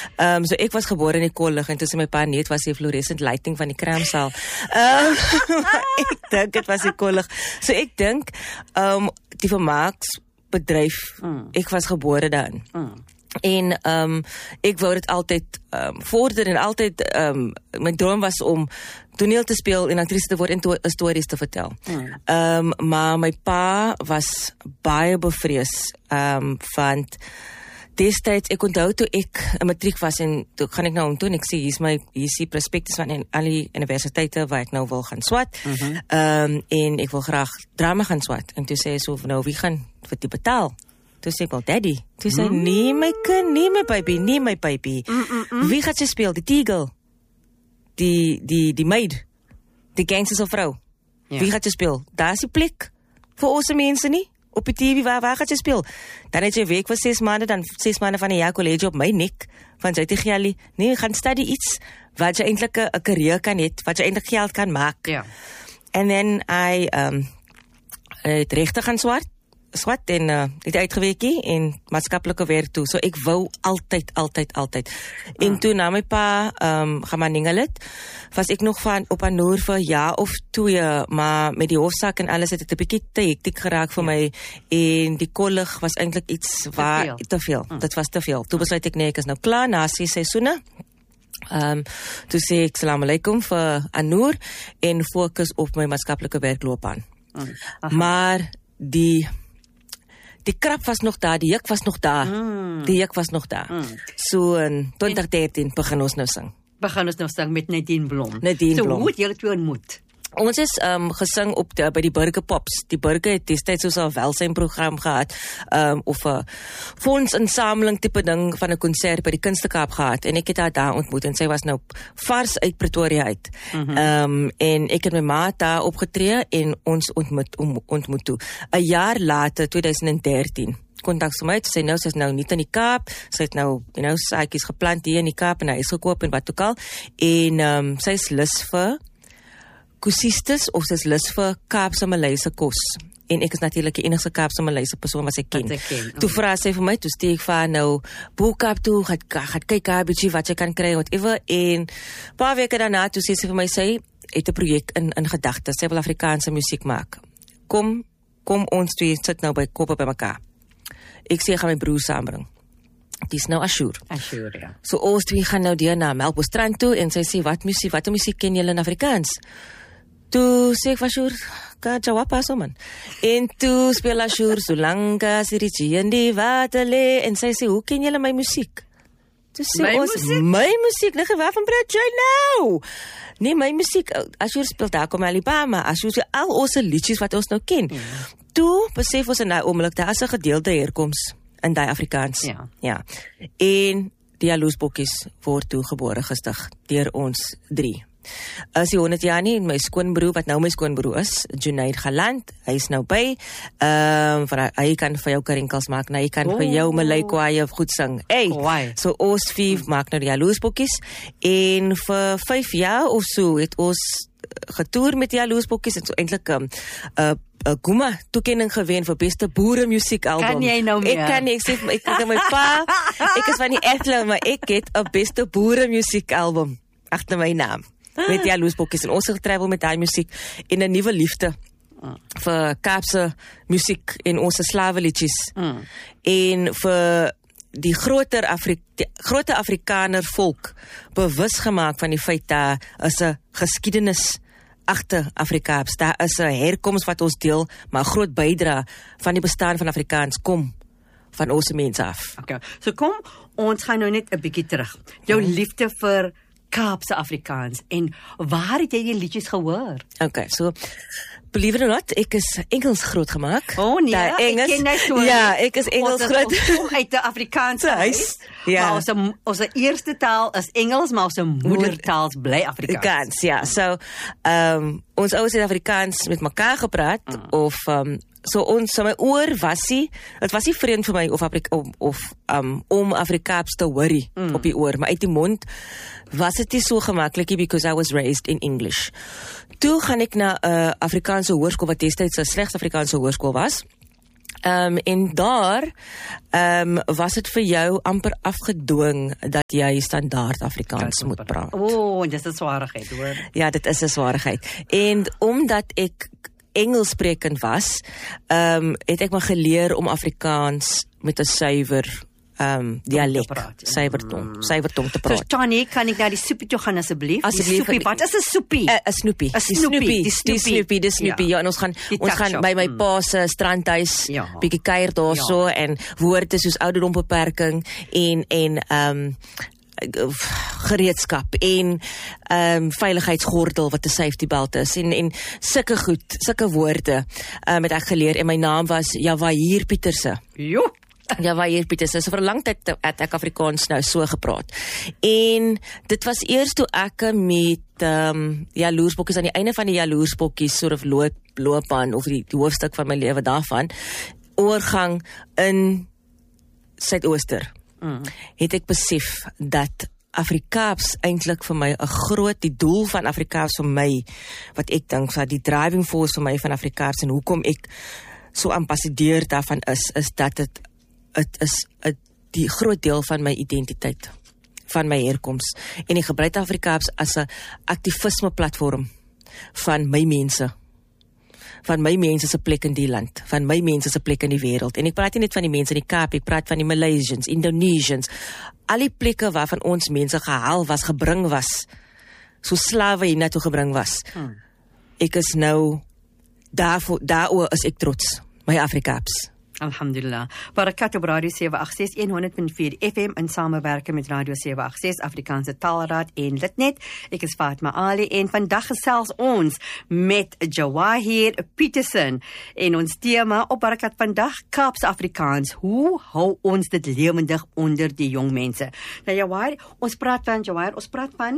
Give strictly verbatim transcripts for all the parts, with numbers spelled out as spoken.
Um, so ek was gebore in die kollig en tussen my pa net was die fluorescent lighting van die kraamsaal. Um, ek dink dit was die kollig. So ek dink um, die vermaaksbedryf, mm. ek was gebore daarin. Mm. En um, ek wou dit altyd um, vorder en altyd, um, my droom was om toneel te speel en actrice te word en to- stories te vertel. Hmm. Um, maar my pa was baie bevrees, um, want destijds, ek onthou toe ek in matriek was en toe gaan ek nou om toe en ek sê, hier is my, hier is die prospectus van al die universiteite waar ek nou wil gaan swat, mm-hmm. um, en ek wil graag drama gaan swat. En toe sê hy so, nou wie gaan vir die betaal? Toe sê ek wel, daddy. Toe sê hy, mm. nee my kind, nee my baby, nee my baby. Mm -mm -mm. Wie gaat sy speel? Die teagle? Die, die, die maid? Die gangsterse vrou? Ja. Wie gaat sy speel? Daar is die plek vir ons mense nie? Op die T V, waar, waar gaat sy speel? Dan het jy week vir ses maanden, dan ses maanden van die jaar college op my nek, van sy te geld, nee, gaan study iets, wat jy eindelijk een carrière kan het, wat jy eindelijk geld kan maak. Ja. En then, hy, um, het rechte gaan swart, swat en uh, het uitgeweekie en maatskaplike werk toe. So ek wou altyd, altyd, altyd. En ah. toe na my pa um, gaan maar ningel het, was ek nog van op aan noor vir jaar of twee, maar met die hofsaak en alles het het een bykie te hektiek geraak vir ja. my en die kollig was eintlik iets waar, te veel. Te veel. Ah. Dit was te veel. Toe besluit ek, nee, ek is nou klaar, na ses seisoene. Um, toe sê ek, salam alaikum vir Anoor en focus op my maatskaplike werkloopbaan. Ah. Maar die Die krap was nog daar, die juk was nog daar, mm. die juk was nog daar. Mm. So in twintig dertien begin ons nou sing. Begin ons nou sing met Nadine Blom. Nadine so, Blom. So hoe het julle twee ontmoet? Ons is um, gesing op de, by die Burger Pops. Die Burger het destijds soos 'n welsynprogram gehad, um, of 'n fondsinsameling tipe ding van 'n konsert by die Kunstekaap gehad. En ek het haar daar ontmoet en sy was nou vars uit Pretoria uit. Mm-hmm. um, en ek het my ma daar opgetree en ons ontmoet, om, ontmoet toe. 'n jaar later, twintig dertien, kontak sy my, sy nou, sy is nou niet in die Kaap, sy het nou, you know, saaikies geplant hier in die Kaap en hy is gekoop en wat ook al. En um, sy is lus vir koesistes of sy is lus vir Kaapse Maleise kos. En ek is natuurlijk die enigste Kaapse Maleise persoon wat ek ken. Wat ek ken. Oh. Toe vraag sy vir my, toe steek vir haar nou Boekap toe, gaat, gaat kyk haar bietjie wat jy kan kry, whatever. En paar weke daarna, toe sê sy vir my, sy het 'n projek in, in gedagte, sy wil Afrikaanse musiek maak. Kom, kom ons twee sit nou by koppe by mekaar. Ek sê, gaan my broer saambring. Die is nou Ashur. Ashur, ja. So ons twee gaan nou deur na Melkbosstrand toe en sy sê, wat muziek, wat muziek ken julle in Afrikaans? Toe sê ek, Ashur, ka jawab aso man. En toe speel Ashur, solank as die rietjie in die water lê, en sy sê, hoe ken julle my muziek? Toe sê my ons, muziek? my muziek, lig, waarvan praat jy nou? Nee, my muziek, Ashur speel daar kom Alabama, Ashur sê al ons liedjies wat ons nou ken. Ja. Toe besef ons in die oomblik, daar is 'n gedeelde herkoms in die Afrikaans. Ja. Ja. En die Jaloesbokkies word toe gebore gestig deur ons drie. As die honderd jaar nie, my skoonbroer, wat nou my skoonbroer is, Junaid Galant, hy is nou by, um, van, hy kan vir jou karinkels maak, nou, hy kan oh. vir jou Malaikwaai goed sing. Hey, oh, so ons vier mm. maak nou die Jaloesbokkies, en vir vijf jaar of so, het ons getoer met die Jaloesbokkies, en so eindelijk um, uh, Uh, Guma toekenning gewen vir beste boere musiekalbum. Kan jy nou meer? Ek kan nie, ek sê, ek het my pa, ek is van die Ethel, maar ek het 'n beste boere musiekalbum agter my naam. Met die Jaloesbokkies en ons het getravel met daai musiek en 'n nuwe liefde mm. vir Kaapse musiek en ons slaweliedjies. Mm. En vir die groter Afri die groter Afrikaner volk bewus gemaak van die feit dat is 'n geskiedenis agter Afrikaans. Daar is 'n herkoms wat ons deel, maar 'n groot bydra van die bestaan van Afrikaans kom van ons mense af. Okay. So kom, ons gaan nou net 'n bietjie terug. Jou hmm. liefde vir Kaapse Afrikaans en waar het jy die liedjies gehoor? Okay, so believe it or not, ek is Engels groot gemaak. Oh nee, Daar Engels, ek ken nou so. Ja, ek is Engels ons groot. Ons uit die Afrikaanse huis. Ja. Maar ons ons eerste taal is Engels, maar ons moedertaal bly Afrikaans. Afrikaans, ja. So, um, ons ouers het Afrikaans met mekaar gepraat, mm. of, um, so ons, so my oor was nie, het was nie vreemd vir my, of, Afrika, of, of um, om Afrikaans te worry mm. op die oor, maar uit die mond was het nie so gemakkelijk, because I was raised in English. Toe gaan ek na 'n uh, Afrikaanse hoërskool, wat destijds 'n slegs Afrikaanse hoërskool was, Um, en daar um, was het vir jou amper afgedwing dat jy standaard Afrikaans moet praat. O, oh, dit is 'n swaarigheid, hoor. Ja, dit is 'n swaarigheid. En omdat ek Engelssprekend was, um, het ek maar geleer om Afrikaans met 'n suiwer um, dialek, suiwer tong, suiwer tong te praat. So, Tani, kan ek na die soepie toe gaan asseblief? Asseblief. Die soepie, wat is 'n soepie? 'n Snoepie. Die snoepie, die snoepie, die snoepie. Ja, en ons gaan Die ons gaan tuckshop. by my Mm. pa se strandhuis Ja. bietjie kuier daarso en woorde soos ouderdombeperking en en um gereedskap en um, veiligheidsgordel wat 'n safety belt is en en sulke goed, sulke woorde um, het ek geleer en my naam was Javahier Pieterse. Jo. Javahier Pieterse. So vir 'n lang tyd het ek Afrikaans nou so gepraat. En dit was eers toe ek met um, jaloersbokkies aan die einde van die jaloersbokkies soort of loop, loopbaan of die, die hoofstuk van my lewe daarvan oorgang in Suidooster. Mm. Het ek besef dat Afrikaans eintlik vir my 'n groot, die doel van Afrikaans vir my, wat ek dink dat die driving force vir my van Afrikaans en hoekom ek so ambassadeur daarvan is, is dat dit dit is 'n die groot deel van my identiteit, van my herkoms. En ek gebruik Afrikaans as 'n aktivisme platform van my mense. van my mense se plek in die land, van my mense se plek in die wêreld. En ek praat nie net van die mense in die Kaap, ek praat van die Malaysians, Indonesians, al die plekke waarvan ons mense gehaal was, gebring was, so slawe hier naartoe gebring was. Hmm. Ek is nou, daarvoor, daaroor is ek trots, my Afrikaans. Alhamdulillah. Barakat op Radio sewe agt ses honderd punt vier F M in samewerking met Radio sewe agt ses Afrikaanse Taalraad en Litnet. Ek is Fatma Ali en vandag gesels ons met Javahier Pieterse en ons tema op Barakat vandag Kaaps Afrikaans. Hoe hou ons dit lewendig onder die jong mense? Nou Javahier, ons praat van Javahier, ons praat van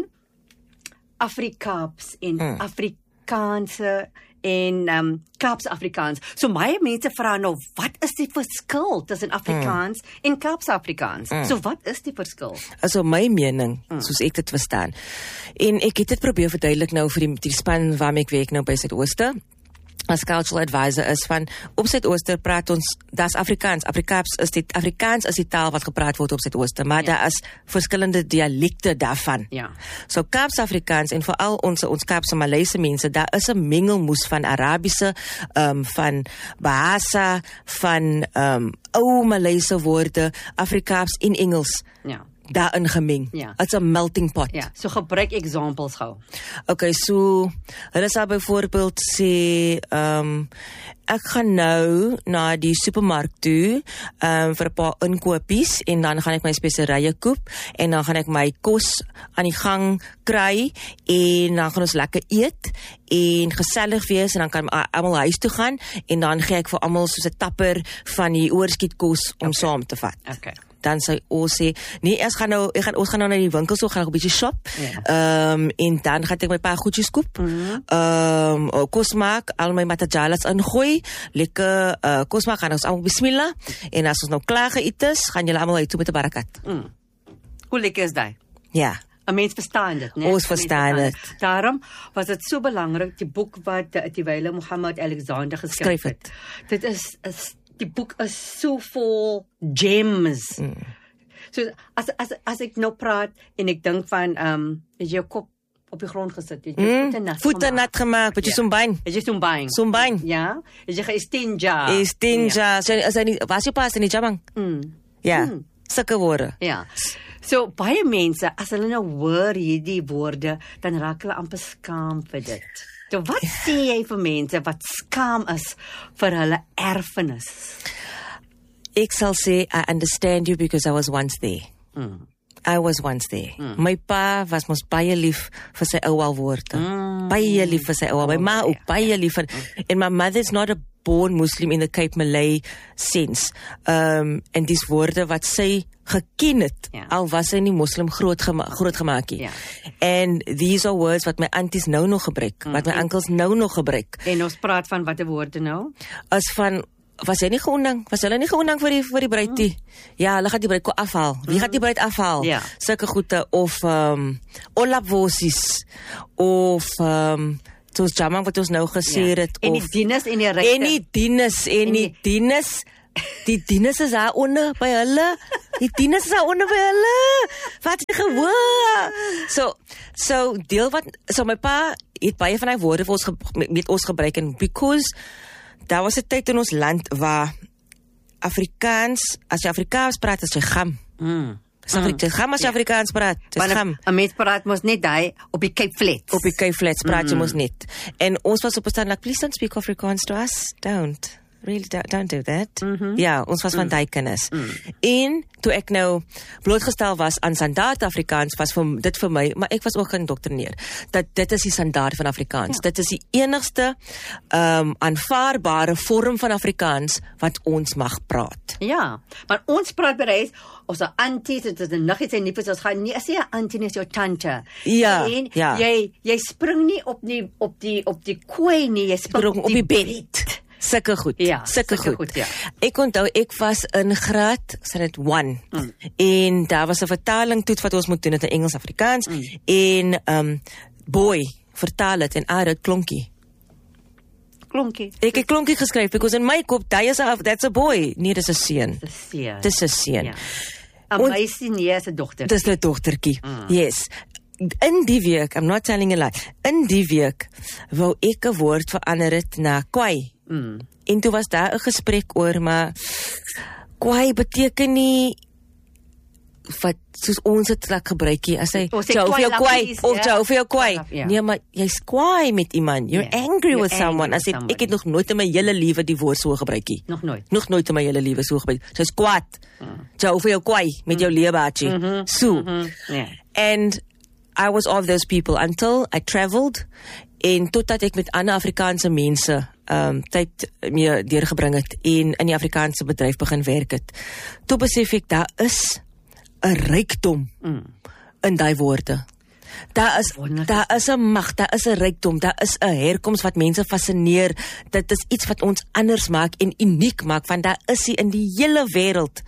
Afrikaans en hmm. Afrikaanse en um, Kaaps Afrikaans. So baie mense vra nou, wat is die verskil tussen Afrikaans mm. en Kaaps Afrikaans? Mm. So wat is die verskil? Also my mening, mm. soos ek dit verstaan. En ek het dit probeer verduidelik nou vir die, die span waarmee ek werk nou by Suidooster. As cultural advisor is van, op Suidooster praat ons, dat is Afrikaans. Afrikaans is die, Afrikaans is die taal wat gepraat word op Suidooster, maar ja. daar is verskillende dialekte daarvan. Ja. So Kaaps Afrikaans en veral ons, ons Kaapse Malayse mense, daar is 'n mengelmoes van Arabiese, um, van Bahasa, van um, ou Malayse woorde, Afrikaans en Engels. Ja. daarin gemeng. Ja. It's a melting pot. Ja, so gebruik examples gou. Okay, so hulle sal byvoorbeeld sê, um, ek gaan nou na die supermark toe um, vir 'n paar inkopies en dan gaan ek my speserye koop en dan gaan ek my kos aan die gang kry en dan gaan ons lekker eet en gesellig wees en dan kan almal huis toe gaan en dan gee ek vir almal soos 'n tapper van die oorskietkos om okay. saam te vat. Okay. Dan sê ons sê, nee, ons gaan nou, ek gaan, ons gaan nou na die winkel so, gaan ek 'n bietjie shop, yeah. um, en dan gaan ek my paar goedjies koop, mm-hmm. um, kos maak, al my matajalas ingooi, lekker uh, kos maak, gaan ons allemaal bismillah, en as ons nou klaar geëet is, gaan julle allemaal uit toe met 'n barakat. Mm. Hoe lekker is die? Ja. 'n Mens verstaan dit, né? Ons verstaan dit. Daarom was dit so belangrik, die boek wat uh, Tiwele Mohammed Alexander geskryf het. Dit is, is die boek is so vol gems. Mm. So as as as ek nou praat en ek dink van ehm um, het jy jou kop op die grond gesit, het jy mm. voete nat voete nat gemaak, het jy ja. sombaan. Het jy sombaan. Sombaan. Ja, het jy geistinja. Istinja. So as jy was jy pas in die jabang. Mm. Ja. Mm. Sulke woorde. Ja. So baie mense as hulle nou hoor hierdie woorde, dan raak hulle amper skaam vir dit. So wat sê jy vir mense wat skaam is vir hulle erfenis? Ek sal sê, I understand you because I was once there. Mm. I was once there. Mm. My pa was mos baie lief vir sy ouma woorde. Mm. Baie lief vir sy ouma. My ma ook baie lief vir, and my mother's not a born Muslim in the Cape Malay sense. Um, en dis woorde wat sy geken het, yeah. al was sy nie Muslim groot, gema groot gemaak nie. Yeah. And these are words wat my aunties nou nog gebruik, mm. wat my onkels nou nog gebruik. En ons praat van watter woorde nou? As van, was hy nie geondang? Was hulle nie geondang vir die, vir die bruid nie? Mm. Ja, hulle gaan die bruid afhaal. Wie mm. gaan die bruid afhaal? Yeah. Sulke goede, of um, olapwosies, of um, soos jamming wat ons nou gesê Ja. het, En die of dienes en die regte. en die dienes, en die dienes, die dienes is daar onder by hulle, die dienes is daar onder by hulle, wat jy gehoor, so, so, deel wat, so my pa het baie van die woorde vir ons, ge, met, met ons gebruik, en because, daar was 'n tyd in ons land, waar Afrikaans, as jy Afrikaans praat, is jy gam, Mm. is Afrikaans, gam as jy Afrikaans praat, is Want gam, 'n mens praat mos net daai op die Cape Flats. op die Cape Flats praat jy mos net, en ons was op 'n stand, like, please don't speak Afrikaans to us, don't, really, don't, don't do that, ja, ons was van die kinders, en, toe ek nou blootgestel was aan standaard Afrikaans, was vir, dit vir my, maar ek was ook geïndoktrineer, dat dit is die standaard van Afrikaans, dit is die enigste, um, aanvaarbare vorm van Afrikaans, wat ons mag praat. Ja, maar ons praat bereis, ons is auntie, dit is 'n niggie sy niefies, ons gaan nie, as jy 'n auntie is jou tante. Ja, en ja. jy, jy spring nie op die, op die, op die kooi nie, jy spring Op, op die bed. Sikke goed, Ja, sikke sulke goed. goed, ja. Ek onthou, ek was in graad, sê dit one, mm. en daar was 'n vertaling toets wat ons moet doen, dit in Engels-Afrikaans, mm. en, um, boy, vertaal het, en aard het klonkie. klonkie. Ek het klonkie geskryf, because in my kop, dat is a, that's a boy, nee, dis 'n seun, Dis seer. dis 'n seun. Ja. 'n En- meisie nee, is 'n dogter. Dis 'n dogtertjie, yes. In die week, I'm not telling a lie, in die week, wou ek 'n woord verander het na kwai, Mm. en toe was daar 'n gesprek oor, maar kwai beteken nie wat soos ons dit like gebruikie, as hy Ons sê jou vir jou kwaai kwai, lappies, of ja. jou vir jou kwai, Ja. nee, maar jy's kwaai met iemand, you're Ja, angry you're with someone, angry as with ek, somebody. ek het nog nooit in my hele lewe die woord so gebruikie, Nog nooit. nog nooit in my hele lewe so gebruik, so is kwaad, jou vir jou kwai, met jou leebaatjie, so, Mm, ja. and I was of those people until I travelled, en totdat ek met ander Afrikaanse mense um, tyd mee deurgebring het en in die Afrikaanse bedryf begin werk het. Toe besef ek, daar is 'n rykdom Mm. in daai woorde. Daar is, Wonderlik. daar is 'n mag, daar is 'n rykdom, daar is 'n herkoms wat mense fascineer. Dit is iets wat ons anders maak en uniek maak, want daar is hy in die hele wêreld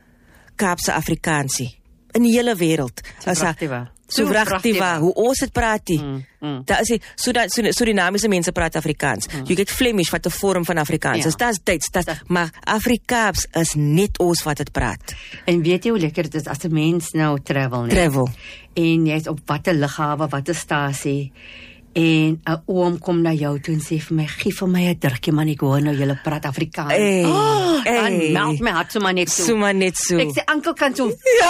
Kaapse Afrikaansie. In die hele wêreld. So pragtig waar. So So pragtig pragtig waar, hoe ons het praat die. Mm, mm. Daar is die Suda- Suda- Surinamese mense praat Afrikaans. You get Flemish wat 'n vorm van Afrikaans Ja. is. Dit's Duits, dit's, maar Afrikaans is net ons wat dit praat. En weet jy hoe lekker dit is as 'n mens nou travel, nee? Travel. En jy's op watter lughawe, watter stasie, en 'n oom kom na jou toe en sê vir my, gee vir my 'n drukkie man, ek hoor nou julle praat Afrikaans. Hey, oh, dan hey. meld my hart so maar net So toe. maar net so. Ek sê, ankel kan so, ja,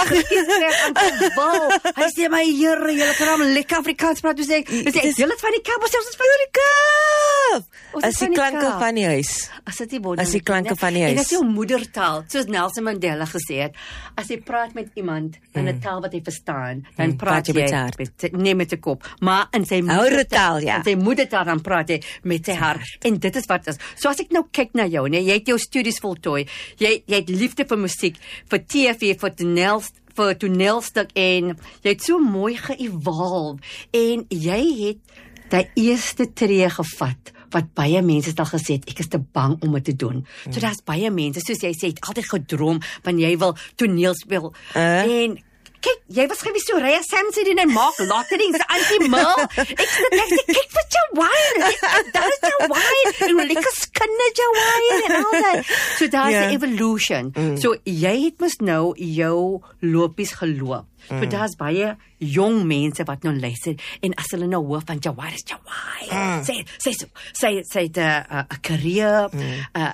ankel wou. Hy sê, my Here, julle kan hom lekker Afrikaans praat. Toe sê ek, hy sê, Dis- julle het van die Kaap, ons selfs van die Kaap! Ons is As die van die klanke Kaap. van die huis. As dit nie word As die klanke van die En huis. as jou moedertaal, soos Nelson Mandela gesê het, as jy praat met iemand in 'n taal wat hy verstaan, dan Mm, praat praat jy jy met sy hart. met, nee met 'n kop, maar in sy Moedertaal, ja. in sy moedertaal dan praat jy met sy hart. En dit is wat is. So as ek nou kyk na jou, nee, jy het jou studies voltooi. Jy jy het liefde vir musiek, vir T V, vir toneel vir toneelstuk en jy het so mooi ge-evolve en jy het die eerste tree gevat wat baie mense het al gesê het, ek is te bang om dit te doen. Mm. So daar's baie mense, soos jy sê, het altyd gedroom van jy wil toneel speel. Uh. En kyk, jy was gewees so Rhea Samson en hy maak lotterings, anti-mil. Ek sê, ek sê, kyk wat jou wine, daar is jou wine, en hoe lekker skinne jou wine, en al dat. So daar's Ja. die evolution. Mm. So jy het mos nou jou lopies geloop. Mm. So daar's baie jong mense wat nou luister, en as hulle nou hoor van Jawai, is Jawai, mm. sê, sê, sê, sê het 'n career, mm. uh,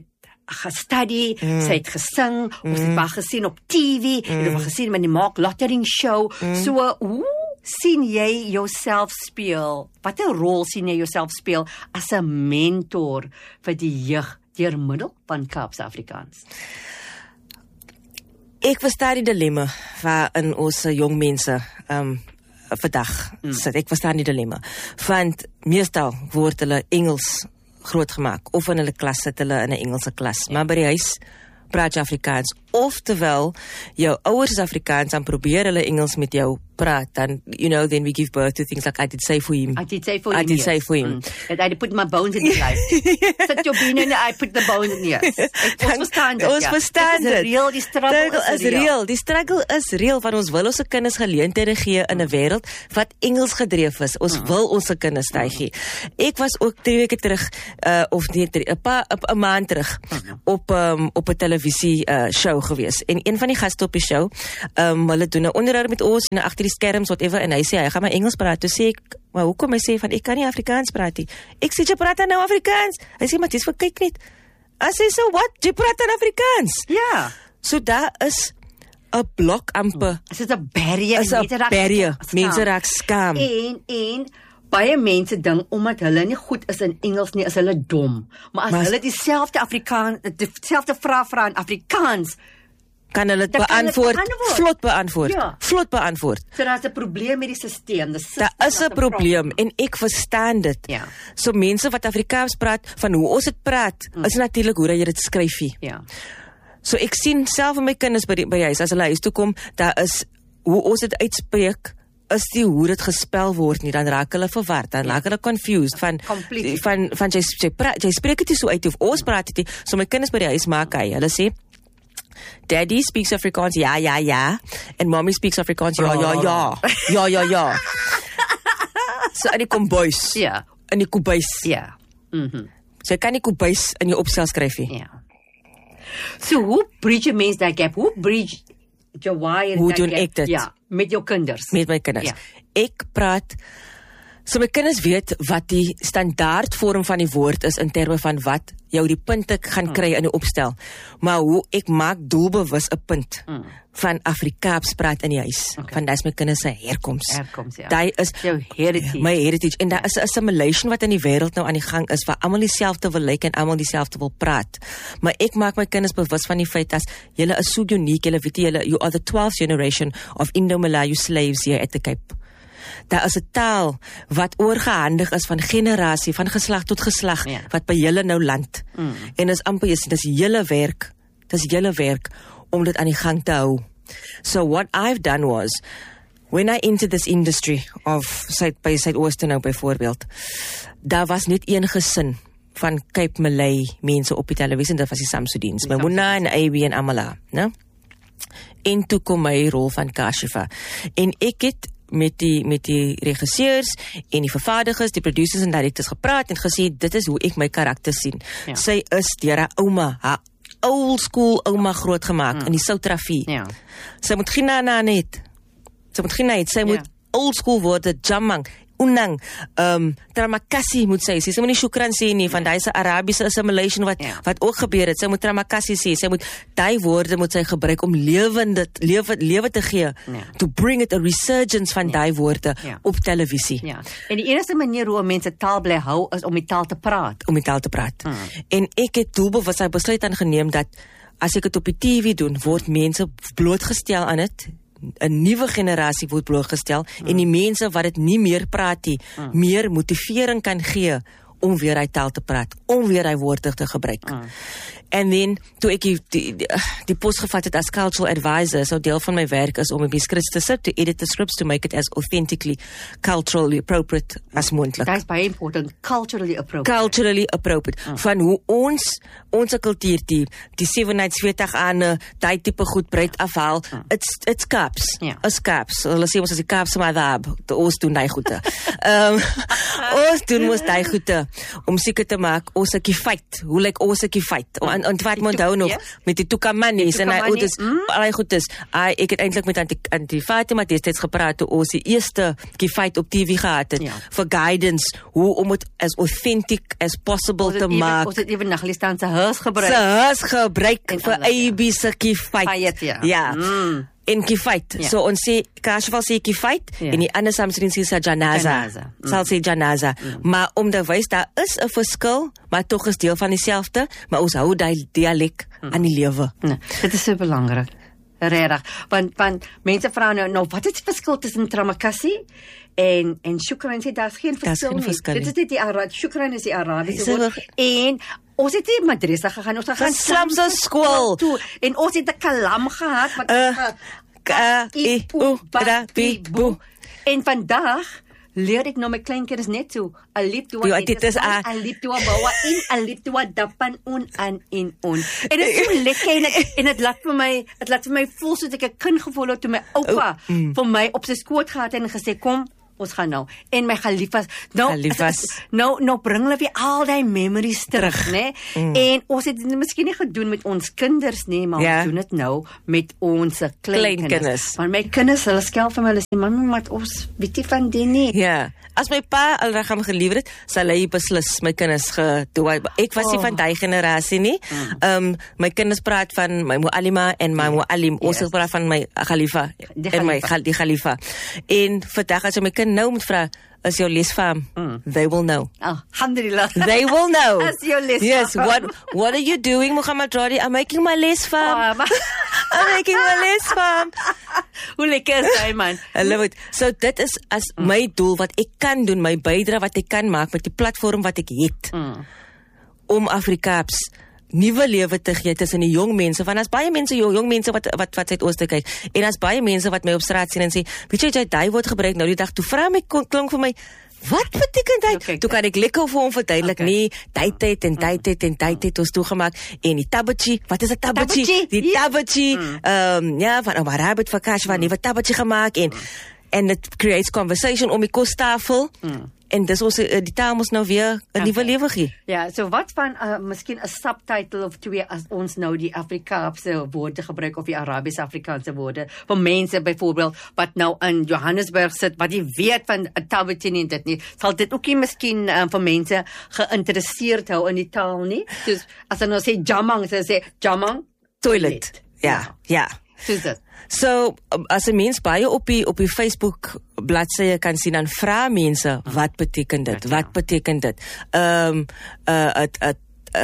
gestudy, mm. sy het gesing, mm. ons het haar gesien op T V, mm. en ons het gesien met die Mark Lottering show, mm. so, hoe sien jy jouself speel, wat 'n rol sien jy jouself speel as 'n mentor vir die jeug, deur middel van Kaapse Afrikaans? Ek verstaan die dilemma waarin ons jong mense um, vandag mm. sit. Ek verstaan die dilemma. Want meestal word hulle Engels grootgemaak, of in hulle klas sit hulle in 'n Engelse klas, maar by die huis praat jy Afrikaans, oftewel jou ouers is Afrikaans, dan probeer hulle Engels met jou praat, dan, you know, then we give birth to things like I did say for him. I did say for him. I did yes. say for him. Mm. I put my bones in his life. Sit jou bene en I put the bones in yes. Ek, ons verstaan dit. Ons ja. verstaan dit. Dit is real, die struggle is, is real. Die struggle is real, want ons wil ons se kinders geleenthede gee in 'n wêreld wat Engels gedreef is. Ons mm. wil ons se kinders styg gee. Ek was ook drie weke terug, uh, of nie, 'n paar 'n maand terug, mm. op um, op 'n televisie uh, show gewees. En een van die gaste op die show, um, hulle doen 'n onderhoud met ons en agter die skerms whatever, en hy sê hy gaan maar Engels praat. Toe sê ek, maar hoekom? Hy sê van ek kan nie Afrikaans praat nie. Ek sê jy praat nou Afrikaans. Hy sê maar dis vir kyk net. Hy sê so what? Jy praat dan Afrikaans? Ja. So daar is 'n blok amper. Dit is 'n barrier. Is 'n barrier. Mense raak skaam. En en baie mense dink omdat hulle nie goed is in Engels nie, is hulle dom. Maar as maar hulle dieselfde Afrikaans, dieselfde vraag vra in Afrikaans, kan hulle dit beantwoord, beantwoord, vlot beantwoord, ja. vlot beantwoord. So daar is 'n probleem met die stelsel. Daar is 'n probleem en ek verstaan dit. Ja. So mense wat Afrikaans praat, van hoe ons dit praat, mm. is natuurlik hoe jy dit skryf nie. Ja. So ek sien self in my kinders by die, by huis, as hulle huis toe kom, daar is hoe ons dit uitspreek, is die hoe dit gespel word nie, dan raak hulle verward, dan raak hulle confused van Completely. van van jy jy, praat, jy spreek dit nie so uit of ons praat dit nie. So my kinders by die huis maak hy, hulle sê Daddy speaks Afrikaans, ja, ja, ja. And mommy speaks Afrikaans, ja, ja, ja. Ja, ja, ja. So, en die kombuis. Ja. En die kombuis. Ja. Mhm. So, jy kan die kombuis in jou opstel skryf nie. Ja. So, hoe bridge jy mens dat gap? Hoe bridge jy wire hoe dat doen gap? ek dit? Ja, met jou kinders. Met my kinders. Ja. Ek praat, so my kinders weet wat die standaard vorm van die woord is in terme van wat jou die punte gaan kry in die opstel. Maar hoe ek maak doelbewus 'n punt mm. van Afrikaans praat in die huis. Okay. Van dis my kinders se herkoms. Herkoms, ja. Daai is jou heritage. My heritage. En daar is 'n assimilation wat in die wêreld nou aan die gang is, waar almal dieselfde wil lyk en almal dieselfde wil praat. Maar ek maak my kinders bewus van die feit as julle is so uniek, julle weet julle, you are the twelfth generation of Indo-Malayu slaves here at the Cape. Daar is 'n taal wat oorgehandig is van generasie, van geslag tot geslag, ja. wat by julle nou land. Mm. En is amper, is, dis julle werk, dis julle werk, om dit aan die gang te hou. So what I've done was, when I entered this industry of, by Suidooste nou byvoorbeeld, daar was net een gesin van Cape Malay mense op die televisie, en dit was die Samsudins, Maimuna en A B en Amala, né? En toe kom my rol van Kashifa. En ek het met die met die regisseurs en die vervaardigers, die producers en directors gepraat en gesê dit is hoe ek my karakter sien. Ja. Sy is deur haar ouma, haar old school ouma grootgemaak mm. in die Soutrafie. Ja. Sy moet geen naam net. Sy moet geen naam, sy ja. moet old school woorde, jamang, unang, um, tramakasi moet sy sê. Sy moet nie shukran sê nie, van ja. daai Arabiese assimilation wat ja. wat ook gebeur het. Sy moet tramakasi sê. Sy moet daai woorde moet sy gebruik om lewende lewe lewe te gee. Ja. To bring it a resurgence van ja. daai woorde ja. op televisie. Ja. En die enigste manier hoe mense taal bly hou is om die taal te praat. Om die taal te praat. Hmm. En ek het doelbewus sy besluit aangeneem dat as ek dit op die T V doen, word mense blootgestel aan dit. 'n nuwe generasie word blootgestel mm. en die mense wat dit nie meer praat nie, mm. meer motivering kan gee om weer hy taal te praat, om weer hy woorde te gebruik. Mm. En dan, toe ek die, die, die, die pos gevat het as cultural advisor, so deel van my werk is om die scripts te sit, to edit the scripts, to make it as authentically, culturally appropriate as moontlik. Dat is baie important, culturally appropriate. Culturally appropriate. Mm. Van hoe ons, onze kultuur, die, die sewe nights veertig aan, die type goed breed afhaal, mm. it's, it's Kaaps. Yeah. It's Kaaps. Hulle sê ons as die Kaapse madhab, ons doen die goede. um, ons doen ons die goede, om seker te maak, ons ek die feit, hoe lyk ons ek die feit, mm. en wat moet onthou nog, yes. met die Tukamani's, en hy, dis, mm. al die goed is, hy, ek het eindelijk met Antie, Antie Fatima destijds gepraat, toe ons die eerste kifait op T V gehad het, ja. for guidance, hoe om het as authentic as possible te maak. Ons het even Naglistan sy huis gebruik. Sy huis gebruik, vir A B se kifait. Feit, ja. Ja. Mm. En kifait. Ja. So ons sê, Kashival sê kifait, ja. en die ander Samsudin sê sy janaza. janaza. Mm. Sal sê janaza. Mm. Maar om te wys, daar is 'n verskil, maar toch is deel van dieselfde, maar ons hou die dialek mm. aan die lewe. Nee, dit is so belangrik. Regtig. Want, want mense vra nou, nou, wat is die verskil tussen Tramakasi en, en Shukran? Sê, daar is geen verskil geen nie. Verskil dit is dit die Arab, Shukran is die Arabiese woord. En ons het die madrasa gegaan, ons het gaan slams skool. En ons het 'n kalam gehad, wat uh, Ka, I, U, Da, Bi, Bu. En vandag leer ek nou my kleinkinders net so. Alip tua Jo, dit is a- alip tua bawa in, alip tua dapan un an in on. En dit is so lekker en het, en het laat vir my, het laat vir my voel soos ek 'n kind gevoel het toe my oupa Oh, mm. vir my op sy skoot gehad het en gesê kom ons gaan nou. En my geliefdes, nou, Geliefdes. nou, nou bring hulle weer al die memories terug, né? Mm. En ons het dit miskien nie gedoen met ons kinders nie, maar Ja. ons doen dit nou met ons kleinkinders. Kleinkinders. Want my kinders, hulle skel vir my, hulle sê, "Mamma, maar ons weet nie van die nie." Ja, as my pa alragam gelewer het, sal hy beslis my kinders gedoen. Ek was nie Oh. van daai generasie nie. Ehm um, my kinders praat van my Mualima en my Mualim. Ons Yes. praat van my Khalifa Die en my Khalifa. gal- die Khalifa. En vandag as jy my kind nou moet vra, is jou les vir hom? Mm. They will know. Alhamdulillah. They will know. As your les Yes, vir what hom. what are you doing, Muhammad Radi? I'm making my les vir hom. Oh, maar- I'm making my les vir hom. Hoe lekker is hy, man? I love it. So dit is as mm. my doel wat ek kan doen, my bydrae wat ek kan maak met die platform wat ek het Mm. om Afrikaans nuwe lewe te gee tussen die jong mense, want as baie mense jong, jong mense wat wat wat Suid-Ooste kyk en as baie mense wat my op straat sien en sê, weet jy jy daai woord gebruik nou die dag toe vra my kon- klink vir my wat beteken dit? Okay, Toe kan ek lekker vir hom verduidelik, Okay. nee, tyd tyd en tyd tyd en tyd tyd ons toegemaak en die tabachi, wat is 'n tabachi? Tabachi, Die ja. tabachi, ehm um, ja, van Omar Rabbit vir Cash van nuwe tabachi gemaak en en it creates conversation om die kostafel. En dis ons uh, die taal moet nou weer 'n nuwe lewe gee. Ja, so wat van uh, miskien 'n subtitle of twee as ons nou die Afrikaanse woorde gebruik of die Arabiese Afrikaanse woorde vir mense byvoorbeeld wat nou in Johannesburg sit wat jy weet van 'n tabachi en dit nie. Sal dit ook nie miskien uh, vir mense geïnteresseerd hou in die taal nie? Dus as hulle nou sê jamang, hulle sê jamang Toilet. Ja, ja. Soos dit. So um, as 'n mens baie op die op die Facebook bladsye kan sien dan vra mense wat beteken dit? Wat beteken dit? Ehm um, uh het het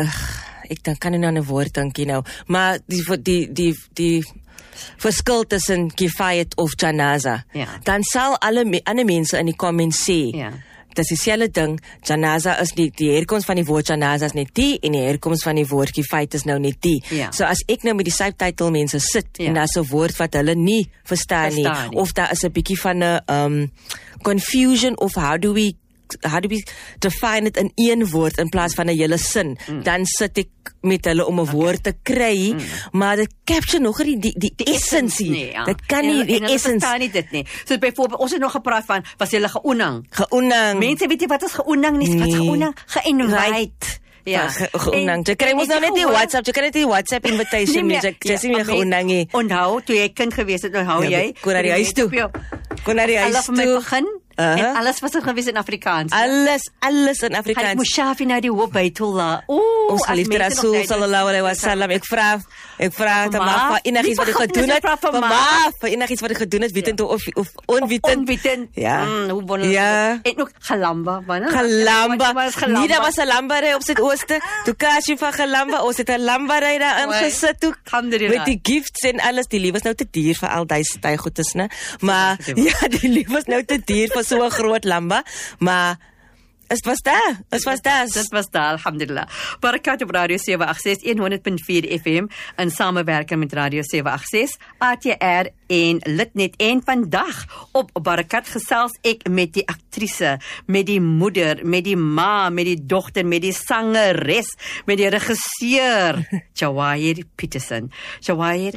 ek dan kan nie nou 'n woord dink nou, maar die die die die verskil tussen kifayat of janaza. Ja. Dan sal alle me, ander mense in die comments sê. Ja. Dis dieselfde ding. Janaza is nie die herkoms van die woord janaza is net die en die herkoms van die woord kifayat is nou net die. Ja. So as ek nou met die subtitle mense sit Ja. en daar's 'n woord wat hulle nie verstaan, Verstaan nie nie. of daar is 'n bietjie van 'n um confusion of how do we how do we define it in een woord in plaas van 'n hele sin, mm. dan sit ek met hulle om 'n okay. woord te kry, mm. maar dit capture nog nie die die, die essensie. Nee, ja. Dit kan nie en, die en hulle essensie. verstaan nie dit nie. So byvoorbeeld ons het nog gepraat van was hulle geoenang. Geoenang. Mense weet nie wat is geoenang nie, wat is Nee. geoenang? Ge-invite. Ja, ge geoenang. Jy kry mos nou net die WhatsApp, jy kry net die WhatsApp invitation nie, jy jy sien nie geoenang nie. Onthou toe jy kind gewees het, onthou Ja, jy? kon na die huis toe. Kon na die huis Alles van my toe. begin Uh-huh. en alles was er gewees in Afrikaans. Alles, alles in Gaan Afrikaans. Mushafi na die Hoofbytullah. Ooh, Ons as geliefde mense nog Rasul tyd is- sallallahu alaihi wasallam, ek vra ek vra Vir te ma? maak vir enigiets wat hy Nie gedoen het, vra vir vir ma? ma, vir enigiets wat hy gedoen het, wetend of of onwetend. Onwetend. Ja. Mm, hoe wonderlik. Ja. En ook gelamba, man. Gelamba. Wat is gelamba? Nie, daar was 'n lambarry op Suid-Ooste. Toe kasie van gelamba, ons het 'n lambarry daar Oei. ingesit toe. Alhamdulillah. Met die gifts en alles, die lief was nou te duur vir al daai styl goedes, né? Maar Ja, ja, die lief was nou te duur vir so 'n groot lamba, maar het was daar. Het was daar. Dit was daar, alhamdulillah. Barakat op Radio sewe agt ses honderd punt vier F M in samewerking met Radio sewe agt ses, A T R en Litnet. En vandag op Barakat gesels ek met die aktrise, met die moeder, met die ma, met die dogter, met die sangeres, met die regisseur, Jawahir Peterson. Jawahir,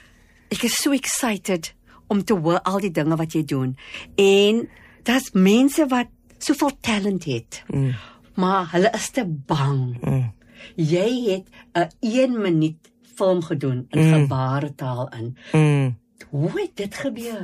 ek is so excited om te hoor al die dinge wat jy doen. En daar's mense wat soveel talent het. Mm. Maar hulle is te bang. Mm. Jy het 'n een minuut film gedoen in mm. gebaretaal in. Mm. Hoe het dit gebeur?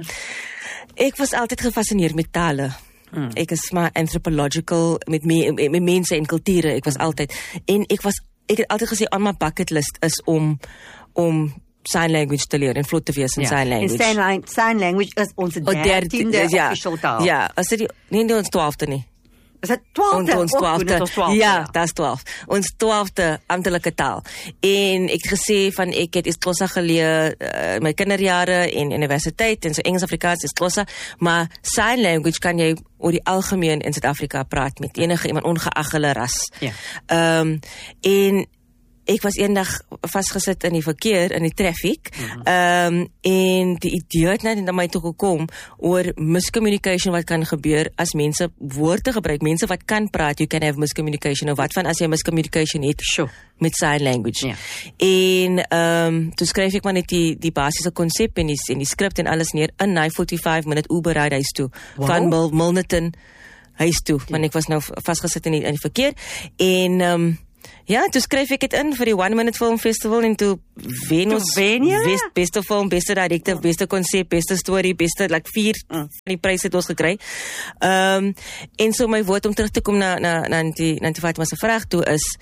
Ek was altyd gefassineerd met tale. Mm. Ek is maar anthropological met me, met, met mense en kulture. Ek was altyd en ek was ek het altyd gesê on my bucket list is om om sign language te leer en vlot te wees in Ja. sign language. En sign, line, sign language is onze O, dertiende ja, official taal. ja, as dit nie nie ons twaalfde nie. Is dit twaalfde? Ons, ons twaalfde. Ja, dis twaalf. Ons twaalfde amptelike taal. En ek het gesê van ek het Xhosa geleer uh, my kinderjare en universiteit en so Engels Afrikaans is Xhosa, maar sign language kan jy oor die algemeen in Suid-Afrika praat met enige iemand ongeag hulle ras. Ja. Ehm um, en ek was eendag vasgesit in die verkeer, in die traffic, mm-hmm. um, en die idee het net na my toe gekom oor miscommunication wat kan gebeur as mense woorde gebruik, mense wat kan praat, you can have miscommunication, of wat van as jy miscommunication het, sure. met sign language. Ja. En um, toe skryf ek maar net die, die basiese konsep en die, en die skript en alles neer in die forty-five minute Uber ride huis toe, wow. van Mil Milnerton huis toe, want ek was nou vasgesit in die, in die verkeer, en um, ja, toe skryf ek het in vir die One Minute Film Festival en toe wen ons best, beste film, beste director, beste konsep, beste story, beste, like vier mm. die pryse het ons gekry. Um, en so my woord om terug te kom na, na, na die, na die Fatima se vraag toe is,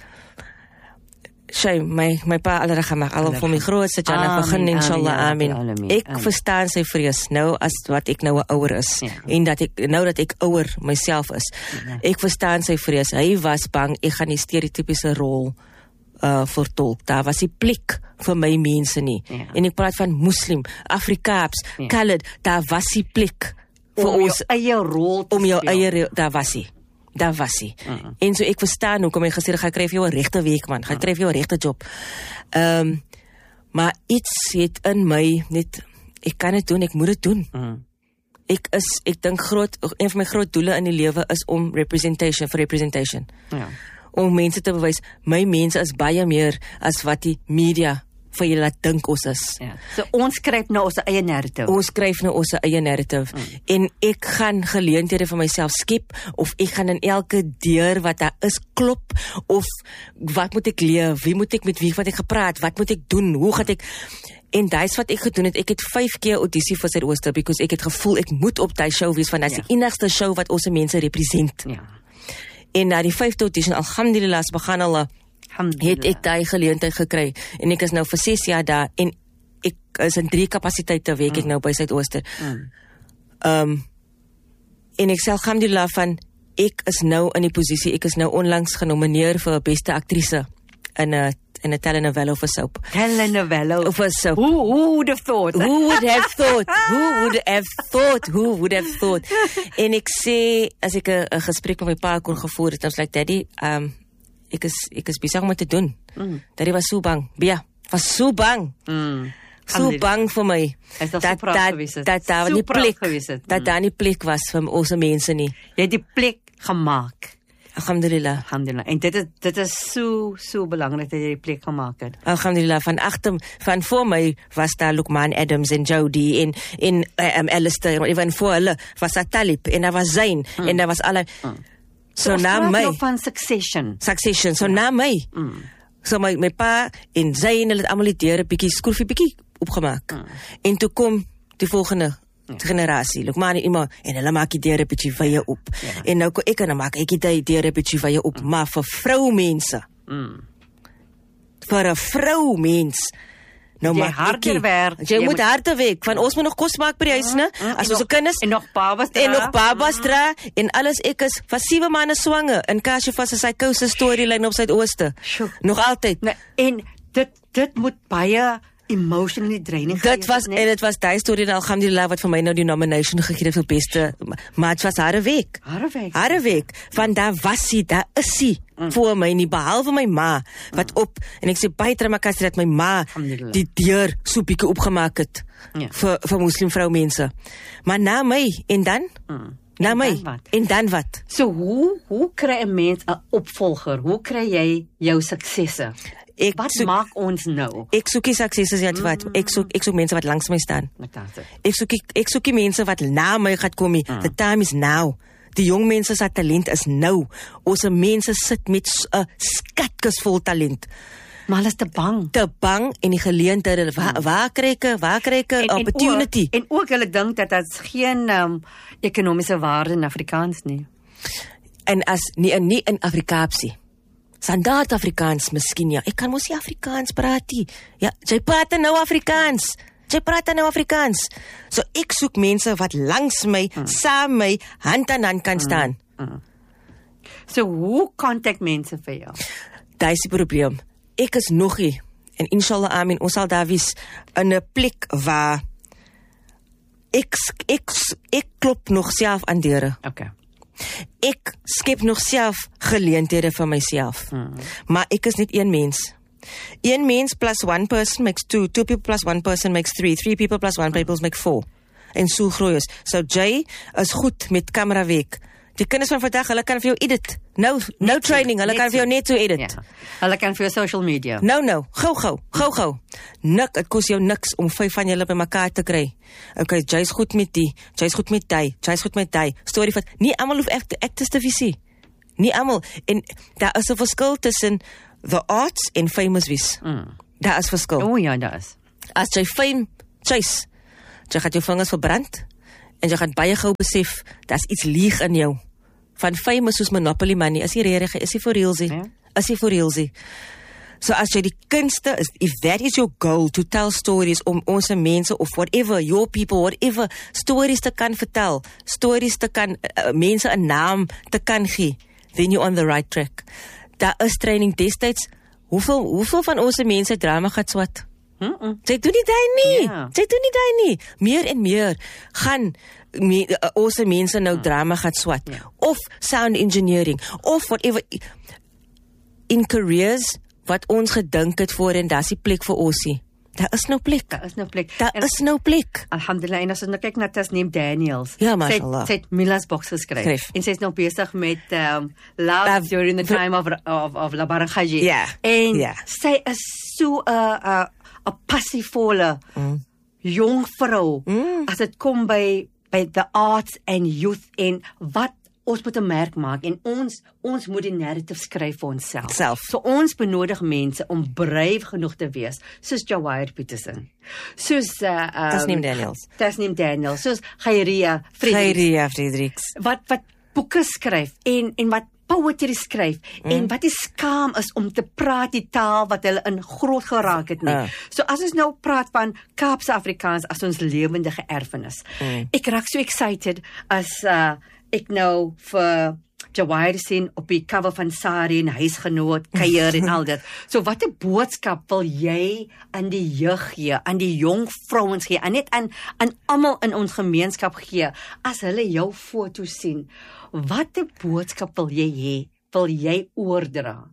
Shay, my, my pa alle regmaak, al vir my grootste Jannah begin, inshallah, amin. amin. Ek amin. verstaan sy vrees nou as wat ek nou 'n ouer is, ja. en dat ek, nou dat ek ouer myself is, ja. ek verstaan sy vrees, hy was bang, ek gaan die stereotypiese rol uh, vertolk, daar was die plek vir my mense nie, ja. en ek praat van Muslim, Afrikaans, ja. Colored, daar was die plek vir om ons, jou eie rol te om jou speel. eie, daar was die. Daar was hy. Uh-huh. En so ek verstaan hoe kom hy gesê, ga kry vir jou 'n regte week man, ga kry vir jou 'n regte job. Um, maar iets het in my net, ek kan dit doen, ek moet dit doen. Uh-huh. Ek is, ek dink groot, een van my groot doele in die lewe is om representation, vir representation. Ja. Om mense te bewys, my mense is baie meer as wat die media vir julle laat dink ons is. Ja. So ons skryf nou ons eie narrative. Ons skryf nou ons eie narrative. Mm. En ek gaan geleenthede vir myself skep, of ek gaan in elke deur wat daar is klop, of wat moet ek leer, wie moet ek met wie wat ek gepraat, wat moet ek doen, hoe gaan ek, en dis wat ek gedoen het, ek het vyf keer audisie vir Suidooster, because ek het gevoel, ek moet op die show wees, want dat is ja. die enigste show wat ons mense represent. Ja. En na die vyfde audition, alhamdulillah, subhanallah, het ek die geleentheid gekry, en ek is nou vir ses jaar daar, en ek is in drie kapasiteite week, mm. ek nou by Suidooster. Mm. Um, en ek sê alhamdulillah van, ek is nou in die posisie, ek is nou onlangs genomineer vir beste aktrise in 'n in 'n telenovela of a soap. Telenovela of a soap. Who, who would have thought? Who would have thought? Who would have thought? Who would have thought? En ek sê, as ek 'n gesprek met my pa kon gevoer het, dan sê ek, daddy, um, ek is, ek is besig om dit te doen. Mm. Daddy was so bang. Bia, was so bang. Mm. So bang vir my. Is dat dat, so praat gewees het? Dat daar so nie plek, mm. dat daar nie plek was vir ons mense nie. Jy het die plek gemaak. Alhamdulillah. Alhamdulillah. En dit is, dit is so, so belangrijk dat jy die plek gemaakt het. Alhamdulillah. Van achter, van voor my was daar Lukman Adams en Jody en, en um, Alistair, en voor hulle was daar Talib, en daar was Zayn, hmm. en daar was alle... Hmm. So, so na my... van Succession. Succession. So ja. na my... Hmm. So my, my pa en Zayn, hulle het allemaal die deur, bykie, skroefie bykie opgemaak. Hmm. En toe kom die volgende... Ja. generasie, look maar nie iemand, en hulle maak die deure bietjie vye op, ja. en nou ek en dan maak ek die deure bietjie vye op, mm. maar vir vroumense, mm. vir 'n vroumens, nou jy maak harder werk, jy, jy moet, moet harder werk, van ons moet nog kos maak by die huis, mm. ne, mm. as ons kinders, en nog babas dra, en nog babas dra, mm. en alles, ek is van sewe maande swanger, in Kashifas is hy kouse storyline op Suidooster, nog altyd, nee, en dit, dit moet baie emotionally draining dit was, en het was die story, alhamdulillah, wat vir my nou die nomination gegee het vir beste, maar het was harde week. Harde week. Harde week. Van daar was hy, daar is hy, mm. voor my nie, behalwe my ma, wat mm. op, en ek sê, baie tramakas, dat my ma die deur soepieke opgemaak het, ja. vir, vir moslim vroumense. Maar na my, en dan? Mm. Na en my, dan en dan wat? So, hoe, hoe kry 'n mens 'n opvolger? Hoe kry jy jou suksesse? Ek wat soek, maak ons nou? Ek soek nie suksesse, ja, wat, mm. ek soek, ek soek mense wat langs my staan. Ek soek, ek soek nie mense wat na my gaat kom, mm. the time is now. Die jong mense se talent is nou. Ons mense sit met 'n skatkis vol talent. Maar hulle is te bang. Te bang, en die geleenthede, waar, waar kry ek, waar kry ek 'n opportunity? En ook, en ook hulle dink dat dit geen um, ekonomiese waarde in Afrikaans nie. En as, nie, nie in Afrikaans nie. Standaard Afrikaans miskien, ja. Ek kan mos nie Afrikaans praat nie. Ja, jy praat nou Afrikaans. Jy praat nou Afrikaans. So ek soek mense wat langs my, mm. saam my, hand aan hand kan staan. Mm. Mm. So hoe kontak mense vir jou? Dit is die probleem. Ek is nog nie, en inshallah amin, ons sal daar wees, in 'n plek waar ek, ek, ek klop nog self aan deure. Okay. Ek skep nog self geleenthede vir myself. Hmm. Maar ek is net een mens. Een mens plus one person makes two, two people plus one person makes three, three people plus one people make four. En so groei ons. So Jay is goed met camera werk. Die kinders van vandag, hulle kan vir jou edit. No, no training, hulle kan vir jou net so edit. Ja. Hulle kan vir jou social media. No, no, gou, gou, gou, gou. Nik, het kos jou niks om vyf van julle by mekaar te kry. Okay, Jay's goed met die, Jay's goed met die, Jay's goed met die. Story van, nie almal hoef act, actors te visie. Nie almal. En daar is 'n verskil tussen the arts en famous wees. Mm. Daar is verskil. O ja, daar is. As jy fame chase, jy gaan jou vingers verbrand, en jy gaan baie gou besef, daar's iets lieg in jou. Van fame is soos Monopoly money, is nie regtig, is nie for realsie, ja. is nie for realsie. So as jy die kunste is, if that is your goal, to tell stories, om ons mense, of whatever, your people, whatever, stories te kan vertel, stories te kan, uh, mense 'n naam te kan gee, then you're on the right track. Daar is training destyds, hoeveel, hoeveel van ons mense drama gaat swat? Mm -mm. Sy doen nie daai nie. Yeah. Sy doen nie daai nie. Meer en meer gaan me, uh, ons mense nou mm. drama gaan swat. Yeah. Of sound engineering. Of whatever. In careers wat ons gedink het voor en daar is die plek vir ons. Daar is nou plek. Daar is nou plek. Daar en, is nou plek. Alhamdulillah, en as ons nou kyk na Tasneem Daniels. Ja, mashallah. Sy het Mila's Box geskryf. Skryf. En sy is nou besig met um, Love, Love during the time of, of, of Labaran Khaji. Ja. En yeah. sy is so 'n uh, uh, 'n passievolle mm. jong vrou mm. as dit kom by by the arts and youth en wat ons moet 'n merk maak en ons ons moet die narrative skryf vir onsself. Self. So ons benodig mense om brave genoeg te wees, soos Jawahir Peterson, soos uh, um, Tasneem Daniels, Tasneem Daniels, soos Khairia Fredericks, Khairia Fredericks, wat wat boeke skryf en en wat poetry skryf mm. en wat die skaam is om te praat die taal wat hulle in groot geraak het nie. Uh. So as ons nou praat van Kaapse Afrikaans as ons lewendige erfenis. Mm. Ek raak so excited as uh, ek nou vir Jawahir sien op die cover van Sari en Huisgenoot, kuier en al dit. So wat 'n boodskap wil jy aan die jeug gee, aan die jong vrouens gee, en net aan aan almal in ons gemeenskap gee as hulle jou foto sien? Wat 'n boodskap wil jy hê? Wil jy oordra?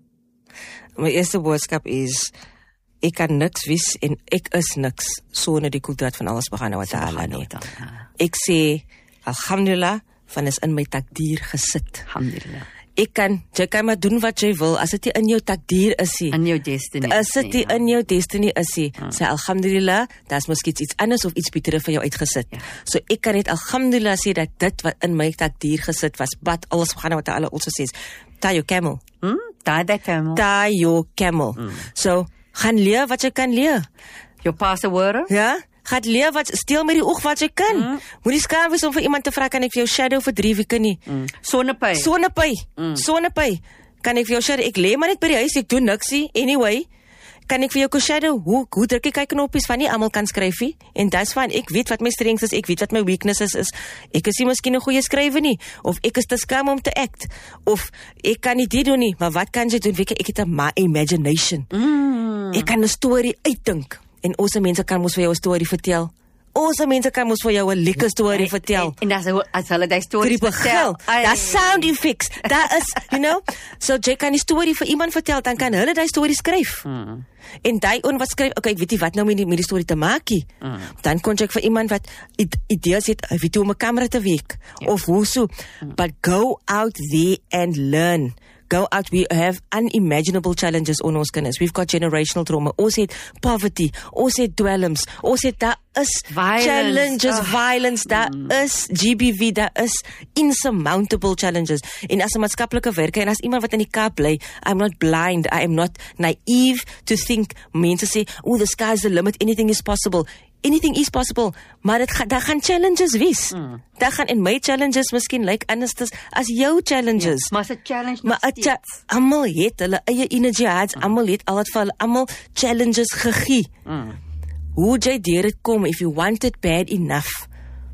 My eerste boodskap is ek kan niks wees en ek is niks sonder die kultuur van Allah subhanahu wa ta'ala nie. Ek sê alhamdulillah, van is in my takdier gesit. Alhamdulillah. Ek kan, jy kan maar doen wat jy wil, as dit nie in jou takdier is nie. In jou destiny. As dit nie in jou destiny is nie, ja. Sê alhamdulillah, daar is miskien iets anders of iets beter vir jou uitgesit. Ja. So ek kan net alhamdulillah sê dat dit wat in my takdier gesit was, wat Allah subhanahu wa ta'ala also says, tie your camel. Hmm? Tie that camel. Tie your camel. Hmm. So, gaan leer wat jy kan leer. Jou paase woorde? Ja. Gaat leer wat, steel met die oog wat jy kan. Mm. Moet nie skaam wees om vir iemand te vra, kan ek vir jou shadow vir drie weke nie. Mm. Sonnepy. Sonnepy. Mm. Sonnepy. Kan ek vir jou shadow, ek lê maar net by die huis, ek doen niksie, anyway. Kan ek vir jou shadow, hoe, hoe druk ek kyk knoppies van nie, almal kan skryf nie. En dis van, ek weet wat my strengths is, ek weet wat my weaknesses is. Ek is nie miskien 'n goeie skrywer nie, of ek is te skaam om te act, of ek kan nie dit doen nie, maar wat kan jy doen? Weet jy, ek het 'n imagination. Mm. Ek kan 'n storie uitdink. En ons mense kan mos vir jou 'n storie vertel. Ons mense kan mos vir jou 'n lekker storie vertel. En, en as, as hulle die stories vertel, daar sound effects, daar is, you know, so jy kan die storie vir iemand vertel, dan kan hulle die storie skryf. Hmm. En die een wat skryf, okay, ek weet nie wat nou met die, met die storie te maak nie. Hmm. Dan kon jy vir iemand wat idees het, weet hoe om 'n kamera te werk, ja. Of hoe so. Hmm. But go out there and learn. Go out, we have unimaginable challenges on ons kinders. We've got generational trauma. Ons het poverty. Ons het dwelms. Ons het, daar is violence. Challenges, oh. violence. Daar mm. is G B V. Daar is insurmountable challenges. En as 'n maatskaplike werker, en as iemand wat in die Kaap bly, I'm not blind. I am not naive to think, mense sê, oh, the sky's the limit. Anything is possible. Anything is possible, maar dit gaan, daar gaan challenges wees. Mm. Daar gaan, en my challenges miskien lyk anders as jou challenges. Ja, maar 'n challenge maar cha- almal het hulle eie energy heads, mm. almal het al wat vir hulle, almal challenges gegee. Mm. Hoe jy deur dit kom, if you want it bad enough.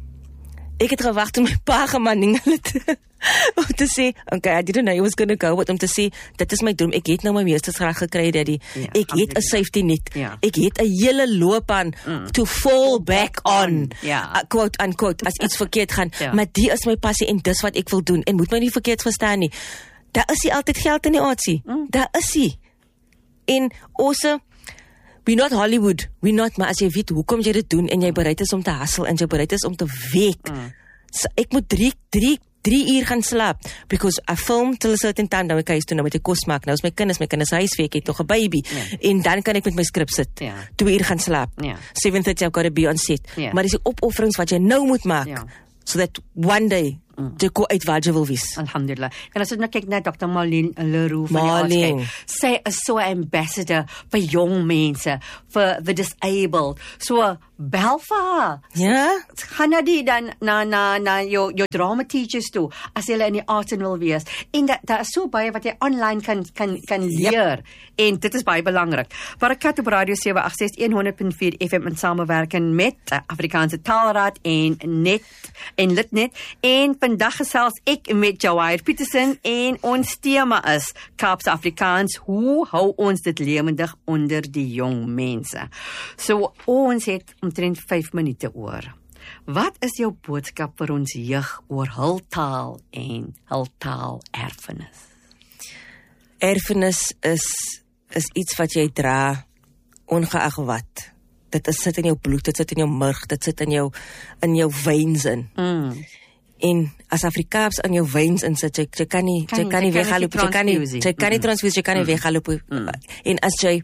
Ek het gewag toe my pa gemaning het om te sê, okay, I didn't know I was going to go, but om te sê, dit is my droom, ek het nou my meestersgraad gekry, daddy, ja, ek het 'n safety net, ja. Ek het 'n hele loopbaan mm. to fall back on, ja. uh, quote unquote, as iets verkeerd gaan, ja. Maar die is my passie en dis wat ek wil doen, en moet my nie verkeerd verstaan nie, daar is nie altyd geld in die aardsie, mm. daar is nie, En ons we're not Hollywood, we're not, maar as jy weet hoekom jy dit doen en jy bereid is om te hustle en jy bereid is om te werk. Mm. So, ek moet drie, drie, drie uur gaan slaap, because I film till a certain time, dan ek huis toe, nou moet ek kos maak, nou is my kinders, my kinders huiswerk, ek het nog 'n baby, yeah. en dan kan ek met my skrip sit, yeah. twee uur gaan slaap, yeah. seven thirty I've got to be on set, yeah. maar dis die opofferings wat jy nou moet maak, yeah. so that one day, Mm. jy ko uit waar jy wil wees. Alhamdulillah. En as ek nou kyk na Doctor Marlene Leroux van die A R T, sy is so 'n ambassador vir jong mense, vir the disabled. So bel vir haar. Ja? Gaan na die dan na na na jou jou drama teachers toe as jy in die arts wil wees. En dat daar is so baie wat jy online kan kan kan leer. Yep. En dit is baie belangrik. Barakat op Radio sewe agt ses honderd punt vier F M in samewerking met Afrikaanse Taalraad en Net en Litnet en vandag gesels ek met Jawair Petersen en ons tema is Kaapse Afrikaans, hoe hou ons dit lewendig onder die jong mense? So ons het omtrent vyf minute oor. Wat is jou boodskap vir ons jeug oor hul taal en hul taal erfenis? Erfenis is is iets wat jy dra ongeag wat. Dit is sit in jou bloed, dit sit in jou murg, dit sit in jou in jou veins in. Mm. En as Afrikaans in jou veins insit, jy, jy kan nie kan, jy kan nie weghaloop, jy kan nie jy kan nie transfuse, jy kan nie weghaloop. En as jy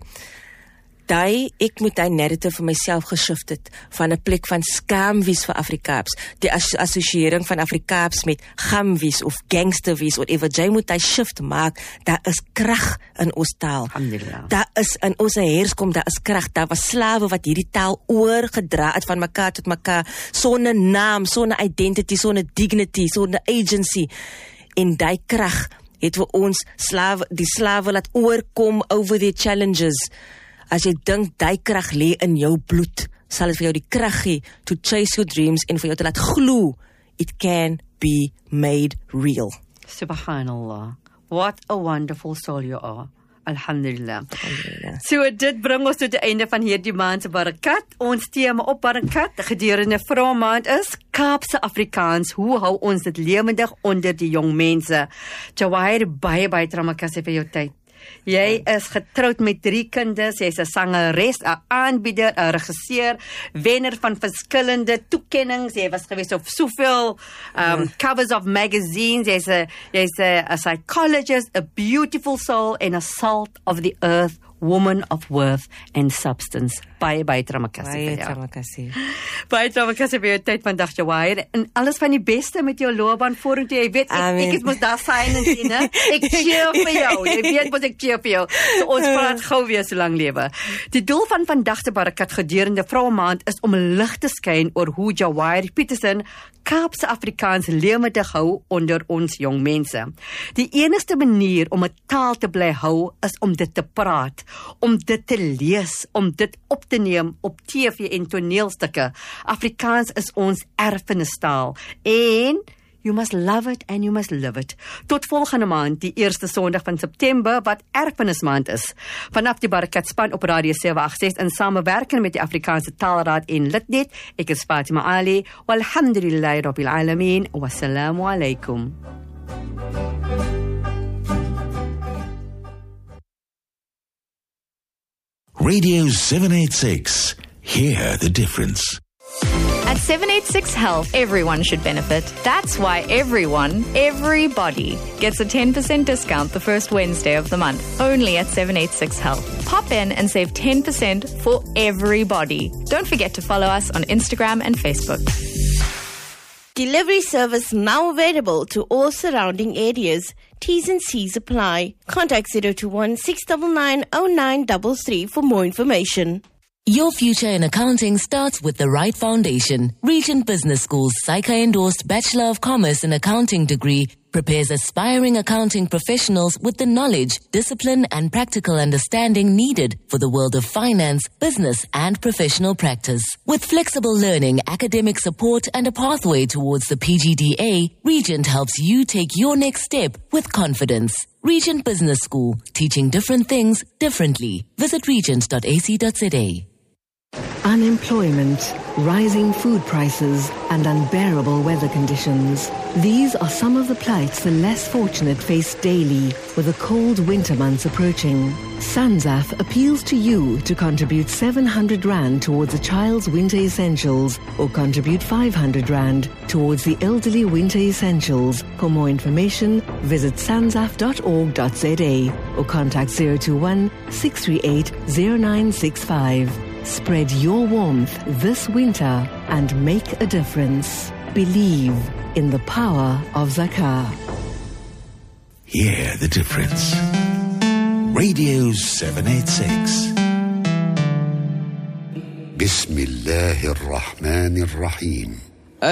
daai ek moet daai narrative vir myself geshift het van 'n plek van skaamwies vir Afrikaans, die as, assosiering van Afrikaans met gamwies of gangsterwies of whatever, jy moet daai shift maak. Daar is krag in ons taal. Daar is in ons herskom, daar is krag. Daar was slawe wat hierdie taal oorgedra het van mekaar tot mekaar, sonder naam, sonder identity, sonder dignity, sonder agency. En daai krag het vir ons slawe, die slawe laat oorkom over their challenges. As jy dink die krag lê in jou bloed, sal dit vir jou die krag gee to chase your dreams en vir jou te laat glo it can be made real. Subhanallah. What a wonderful soul you are. Alhamdulillah. Alhamdulillah. So dit bring ons tot die einde van hierdie maand se Barakat. Ons tema op Barakat gedurende Vrouemaand is Kaapse Afrikaans. Hoe hou ons dit lewendig onder die jong mense? Jawair, baie baie tramakasse vir jou tyd. Jy is getroud met drie kinders, jy is 'n sangeres, 'n aanbieder, 'n regisseur, wenner van verskillende toekennings, jy was gewees op soveel um, mm. covers of magazines, jy's 'n jy's 'n psychologist, a beautiful soul and a salt of the earth, woman of worth and substance. Baie baie tramakasse vir jou. Baie tramakasse. Baie tramakasse vir jou tyd vandag, Jawair. En alles van die beste met jou loopbaan vorentoe. Jy weet, ek, ek is mos daar sign en sien, hè? Ek cheer vir jou. Jy weet mos ek cheer vir jou. So ons praat gou weer so lank lewe. Die doel van vandag se Barakat gedurende Vrouemaand is om lig te skyn oor hoe Jawair Petersen Kaapse Afrikaans lewendig hou onder ons jong mense. Die enigste manier om 'n taal te bly hou is om dit te praat, om dit te lees, om dit op te neem op T V en toneelstukke. Afrikaans is ons erfenistaal en you must love it and you must live it. Tot volgende maand, die eerste Sondag van September, wat Erfenismaand is. Vanaf die Barakat span op Radio sewe agt ses in samewerking met die Afrikaanse Taalraad en Litnet. Ek is Fatima Ali. Walhamdulillahi Rabbil Alamin. Wassalamu alaikum. Radio seven eighty-six. Hear the difference. At seven eighty-six Health, everyone should benefit. That's why everyone, everybody, gets a ten percent discount the first Wednesday of the month, only at seven eighty-six Health. Pop in and save ten percent for everybody. Don't forget to follow us on Instagram and Facebook. Delivery service now available to all surrounding areas. T's and C's apply. Contact zero two one, six nine nine, zero nine three three for more information. Your future in accounting starts with the right foundation. Regent Business School's S A I C A-endorsed Bachelor of Commerce in Accounting degree prepares aspiring accounting professionals with the knowledge, discipline, and practical understanding needed for the world of finance, business, and professional practice. With flexible learning, academic support, and a pathway towards the P G D A, Regent helps you take your next step with confidence. Regent Business School, teaching different things differently. Visit regent dot a c dot z a. Unemployment, rising food prices, and unbearable weather conditions. These are some of the plights the less fortunate face daily with the cold winter months approaching. SANZAF appeals to you to contribute seven hundred rand towards a child's winter essentials or contribute five hundred rand towards the elderly winter essentials. For more information, visit sanzaf dot org dot z a or contact zero two one, six three eight, zero nine six five. Spread your warmth this winter and make a difference. Believe in the power of Zakah. Hear the difference. Radio seven eighty-six. بسم الله الرحمن الرحيم